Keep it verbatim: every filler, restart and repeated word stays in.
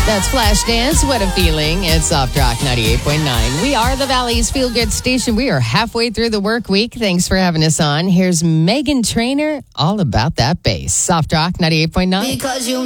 That's Flashdance. What a feeling. It's Soft Rock ninety-eight point nine. We are the Valley's Feel Good Station. We are halfway through the work week. Thanks for having us on. Here's Megan Trainor, all about that bass. Soft Rock ninety-eight point nine. Because you